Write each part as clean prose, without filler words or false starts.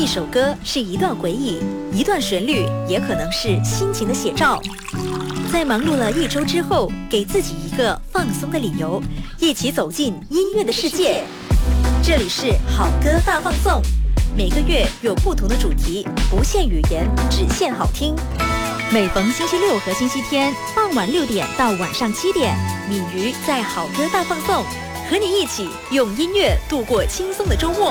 一首歌是一段回忆，一段旋律也可能是心情的写照。在忙碌了一周之后，给自己一个放松的理由，一起走进音乐的世界。这里是好歌大放送，每个月有不同的主题，不限语言，只限好听。每逢星期六和星期天傍晚6点到晚上7点，敏瑜在好歌大放送，和你一起用音乐度过轻松的周末。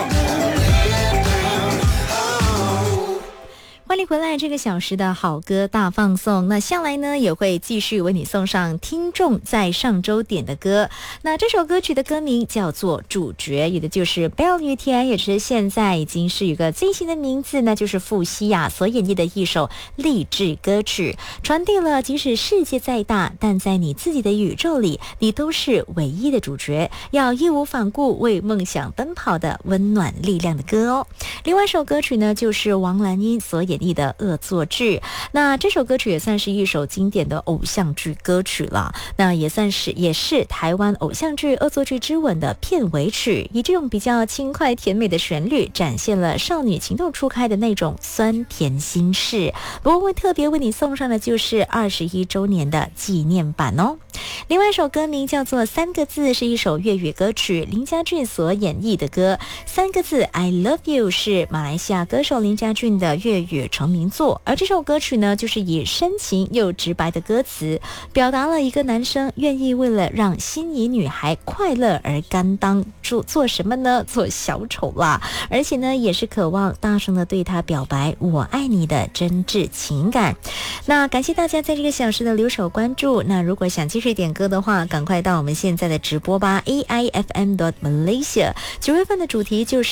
欢迎回来这个小时的好歌大放送，那向来呢也会继续为你送上听众在上周点的歌。那这首歌曲的歌名叫做主角，也就是 Belle 雨田，也是现在已经是一个最新的名字，那就是傅西雅所演绎的一首励志歌曲，传递了即使世界再大，但在你自己的宇宙里，你都是唯一的主角，要义无反顾为梦想奔跑的温暖力量的歌哦。另外一首歌曲呢，就是王蓝英所演绎的恶作剧，那这首歌曲也算是一首经典的偶像剧歌曲了，那也是台湾偶像剧《恶作剧之吻》的片尾曲，以这种比较轻快甜美的旋律，展现了少女情窦初开的那种酸甜心事。不过会特别为你送上的就是21周年的纪念版哦。另外一首歌名叫做《三个字》，是一首粤语歌曲，林家俊所演绎的歌。三个字 I love you 是马来西亚歌手林家俊的粤语成名作，而这首歌曲呢，就是以深情又直白的歌词，表达了一个男生愿意为了让心仪女孩快乐而甘当，做什么呢？做小丑啦！而且呢，也是渴望大声的对他表白我爱你的真挚情感。那感谢大家在这个小时的留守关注，那如果想继续点歌的话，赶快到我们现在的直播吧 AIFM.Malaysia。9月份的主题就是